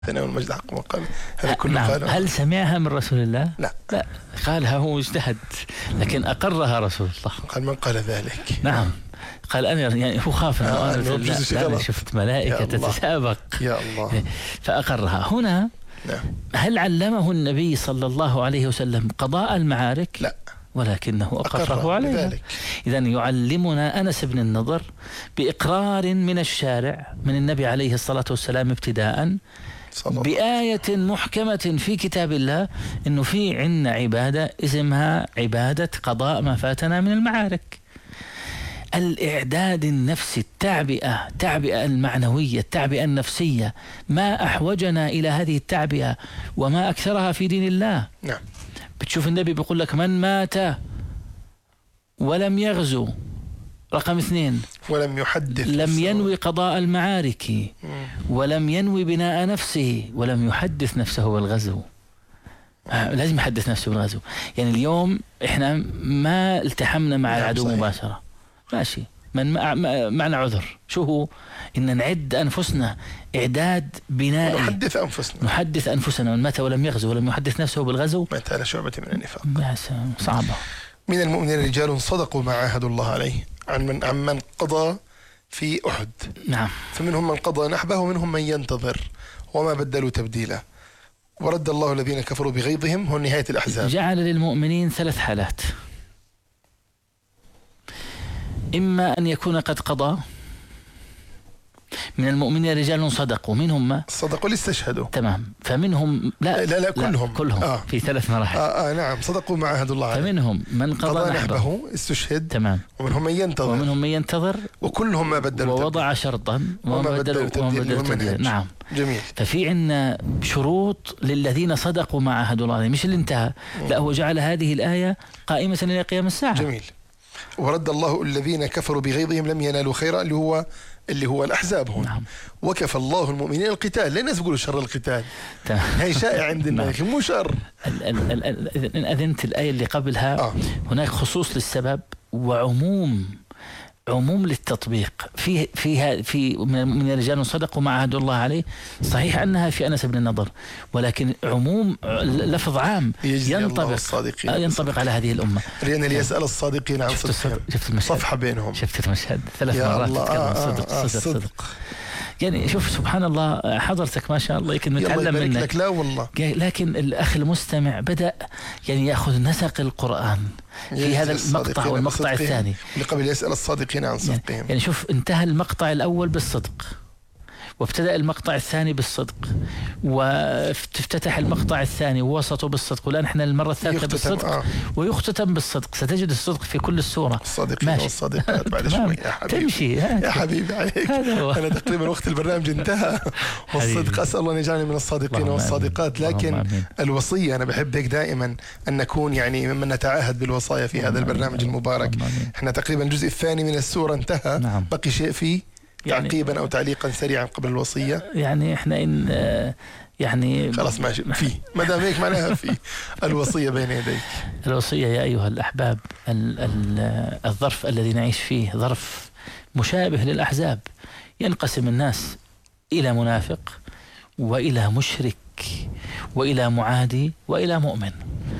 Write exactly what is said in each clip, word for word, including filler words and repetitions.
ثناء والمجد حق وقال هذا كله نعم. قاله. هل سمعها من رسول الله؟ لا لا، قالها هو اجتهد، لكن أقرها رسول الله. قال من قال ذلك. نعم، قال أنا يعني هو خاف أنه آه أنا, أنا, أنا شفت ملائكة تتسابق يا الله، فأقرها. هنا نعم. هل علمه النبي صلى الله عليه وسلم قضاء المعارك؟ لا، ولكنه أقره, أقره عليها. إذن يعلمنا أنس بن النضر بإقرار من الشارع من النبي عليه الصلاة والسلام ابتداء بآية محكمة في كتاب الله إنه في عنا عبادة اسمها عبادة قضاء ما فاتنا من المعارك. الإعداد النفسي، التعبئة، التعبئة المعنوية، التعبئة النفسية، ما أحوجنا إلى هذه التعبئة وما أكثرها في دين الله. نعم. بتشوف النبي بيقول لك من مات ولم يغزو، رقم اثنين ولم يحدث، لم ينوي قضاء المعارك، ولم ينوي بناء نفسه، ولم يحدث نفسه بالغزو. آه لازم يحدث نفسه بالغزو. يعني اليوم احنا ما التحمنا مع العدو مباشرة، ماشي، من معنا عذر، شو هو؟ إن نعد أنفسنا إعداد بنائي، نحدث أنفسنا نحدث أنفسنا. من مات ولم يغزو ولم يحدث نفسه بالغزو مات على شعبة من النفاق. صعبة. من المؤمنين رجال صدقوا ما عاهدوا الله عليه عن من عن من قضى في أحد. نعم. فمنهم من قضى نحبه ومنهم من ينتظر وما بدلوا تبديلا ورد الله الذين كفروا بغيظهم. هو نهاية الأحزاب. جعل للمؤمنين ثلاث حالات: إما أن يكون قد قضى، من المؤمنين رجال صدقوا، منهم ما صدقوا استشهدوا، تمام، فمنهم لا لا لا كلهم لا كلهم آه. في ثلاث مراحل. آه, آه نعم، صدقوا مع عهد الله عليه. فمنهم من قضى, قضى نحبه استشهد، تمام، ومنهم من ينتظر ومنهم من ينتظر وكلهم ما بدلوا ووضع شرطا وما بدلوا تبديلا. نعم. جميل. ففي عندنا شروط للذين صدقوا مع عهد الله عليه، مش اللي انتهى، لا هو جعل هذه الآية قائمة إلى قيام الساعة. جميل. ورد الله الذين كفروا بغيظهم لم ينالوا خيرا، اللي هو اللي هو الأحزاب هنا. نعم. وكفى الله المؤمنين القتال. ليه الناس بيقولوا شر القتال؟ هي شائع عندنا لكن مو شر. إن أذنت الآية اللي قبلها آه. هناك خصوص للسبب وعموم عموم للتطبيق. في في في من الرجال صدقوا ما عهد الله عليه، صحيح أنها في أنس بن النضر، ولكن عموم لفظ عام ينطبق ينطبق على هذه الأمة. لأن اللي يسأل الصادقين عن صدقهم صفحة بينهم. شفت المشهد ثلاث مرات تتكلم صدق آه آه صدق, صدق صدق. يعني شوف سبحان الله، حضرتك ما شاء الله يمكن نتعلم منك. لك لا والله. لكن الأخ المستمع بدأ يعني يأخذ نسق القرآن في هذا المقطع والمقطع الثاني. قبل يسأل الصادقين عن صدقهم. يعني شوف، انتهى المقطع الأول بالصدق، وابتدأ المقطع الثاني بالصدق، وافتتح المقطع الثاني ووسطه بالصدق، والآن احنا المرة الثالثة بالصدق آه. ويختتم بالصدق. ستجد الصدق في كل السورة. الصادقين والصادقات بعد شوي يا حبيبي. تمشي يا حبيبي عليك. أنا تقريبا وقت البرنامج انتهى. والصدق أسأل الله أن يجعلني من الصادقين والصادقات. لكن الوصية أنا بحب هيك دائما أن نكون يعني ممن نتعاهد بالوصايا في هذا البرنامج المبارك. احنا تقريبا الجزء الثاني من السورة انتهى. نعم. بقي شيء فيه يعني تعقيبا أو تعليقا سريعا قبل الوصية. يعني احنا إن يعني خلاص ماشي في ما دام هيك معناها في الوصية بين يديك. الوصية يا أيها الأحباب، ال ال الظرف الذي نعيش فيه ظرف مشابه للأحزاب. ينقسم الناس إلى منافق وإلى مشرك وإلى معادي وإلى مؤمن.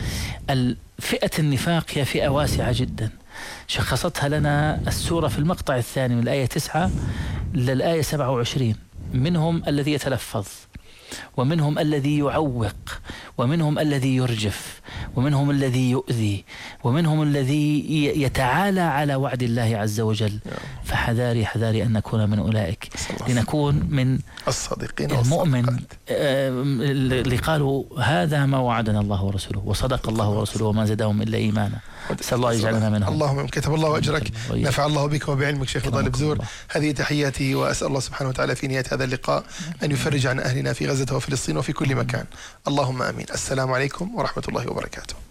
فئة النفاق هي فئة واسعة جدا، شخصتها لنا السورة في المقطع الثاني من الآية تسعة للآية سبعة وعشرين. منهم الذي يتلفظ، ومنهم الذي يعوق، ومنهم الذي يرجف، ومنهم الذي يؤذي، ومنهم الذي يتعالى على وعد الله عز وجل. فحذاري حذاري أن نكون من أولئك، لنكون من الصادقين المؤمن اللي قالوا هذا ما وعدنا الله ورسوله وصدق الله ورسوله وما زادهم إلا إيمانا. نسأل الله يجعلنا منهم. اللهم كتب الله أجرك، نفع الله بك وبعلمك شيخ فضال بزور. هذه تحياتي، وأسأل الله سبحانه وتعالى في نهاية هذا اللقاء أن يفرج عن أهلنا في غزة وفلسطين وفي كل مكان. اللهم آمين. السلام عليكم ورحمة الله وبركاته.